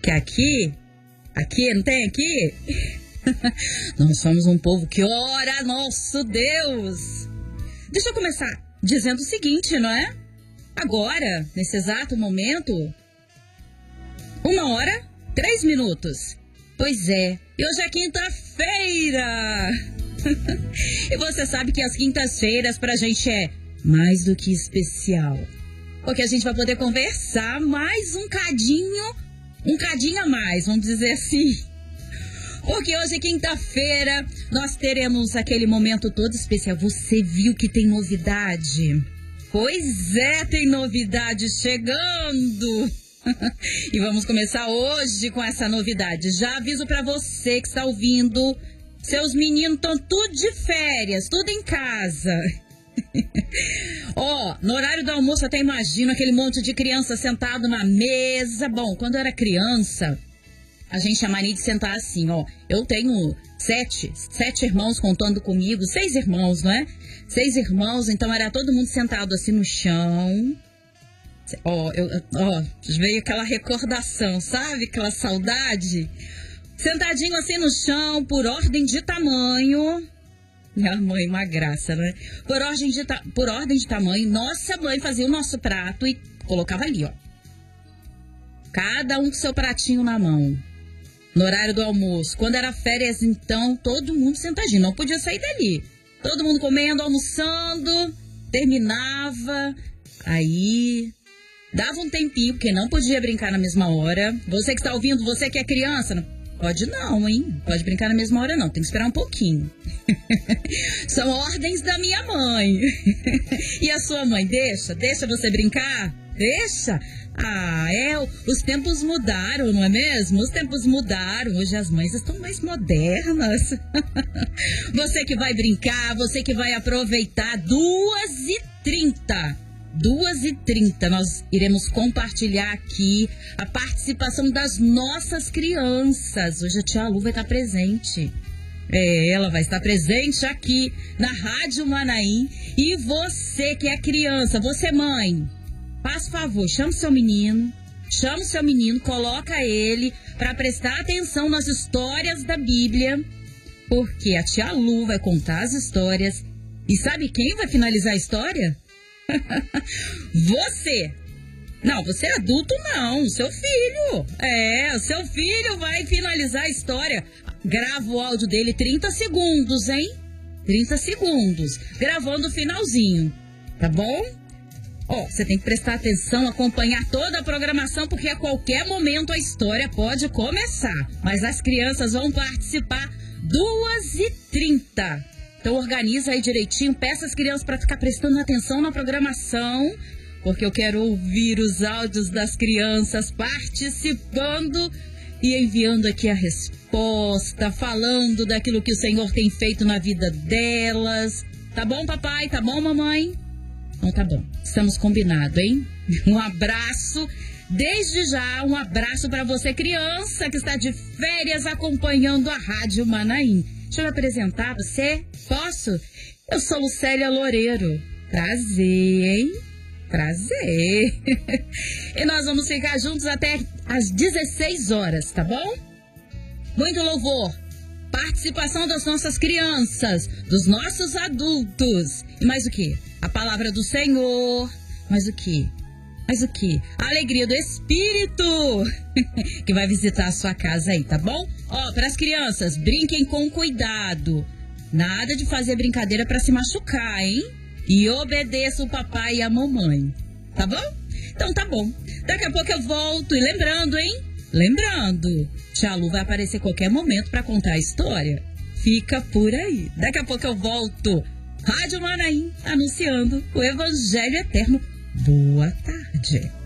Que aqui, não tem aqui? Nós somos um povo que ora a nosso Deus. Deixa eu começar dizendo o seguinte, não é? Agora, nesse exato momento, 1h03. Pois é, e hoje é quinta-feira. E você sabe que as quintas-feiras pra gente é mais do que especial. Porque a gente vai poder conversar mais um cadinho a mais, vamos dizer assim. Porque hoje é quinta-feira, nós teremos aquele momento todo especial. Você viu que tem novidade? Pois é, tem novidade chegando. E vamos começar hoje com essa novidade. Já aviso pra você que está ouvindo, seus meninos estão tudo de férias, tudo em casa. No horário do almoço até imagino aquele monte de criança sentado na mesa. Bom, quando eu era criança, a gente chamaria de sentar assim, Eu tenho sete irmãos contando comigo, 6 irmãos, não é? 6 irmãos, então era todo mundo sentado assim no chão. Veio aquela recordação, sabe? Aquela saudade. Sentadinho assim no chão, por ordem de tamanho. Minha mãe, uma graça, né? Por ordem de tamanho, nossa mãe fazia o nosso prato e colocava ali, Cada um com seu pratinho na mão. No horário do almoço. Quando era férias, então, todo mundo sentadinho. Não podia sair dali. Todo mundo comendo, almoçando. Terminava. Aí dava um tempinho, porque não podia brincar na mesma hora. Você que está ouvindo, você que é criança, não pode não, hein? Pode brincar na mesma hora não, tem que esperar um pouquinho. São ordens da minha mãe. E a sua mãe, deixa você brincar? Deixa? Os tempos mudaram, não é mesmo? Os tempos mudaram, hoje as mães estão mais modernas. Você que vai brincar, você que vai aproveitar, 2h30. 2h30, nós iremos compartilhar aqui a participação das nossas crianças. Hoje a tia Lu vai estar presente. Ela vai estar presente aqui na Rádio Manaim. E você que é criança, você mãe, faz favor, chama o seu menino, coloca ele para prestar atenção nas histórias da Bíblia, porque a tia Lu vai contar as histórias. E sabe quem vai finalizar a história? Você. Não, você é adulto não, seu filho. O seu filho vai finalizar a história. Grava o áudio dele 30 segundos, hein? 30 segundos, gravando o finalzinho, tá bom? Você tem que prestar atenção, acompanhar toda a programação, porque a qualquer momento a história pode começar. Mas as crianças vão participar 2h30. Então organiza aí direitinho, peça as crianças para ficar prestando atenção na programação, porque eu quero ouvir os áudios das crianças participando e enviando aqui a resposta, falando daquilo que o Senhor tem feito na vida delas. Tá bom, papai? Tá bom, mamãe? Então tá bom, estamos combinados, hein? Um abraço, desde já um abraço para você, criança que está de férias acompanhando a Rádio Manaim. Deixa eu me apresentar você, posso? Eu sou Lucélia Loureiro. Prazer, hein? Prazer. E nós vamos ficar juntos até às 16 horas, tá bom? Muito louvor, participação das nossas crianças, dos nossos adultos. E mais o quê? A palavra do Senhor. Mais o quê? A alegria do Espírito que vai visitar a sua casa aí, tá bom? Para as crianças, brinquem com cuidado. Nada de fazer brincadeira para se machucar, hein? E obedeça o papai e a mamãe, tá bom? Então tá bom. Daqui a pouco eu volto. E lembrando, hein? Tia Lu vai aparecer a qualquer momento para contar a história. Fica por aí. Daqui a pouco eu volto. Rádio Manaim, anunciando o Evangelho Eterno. Boa tarde.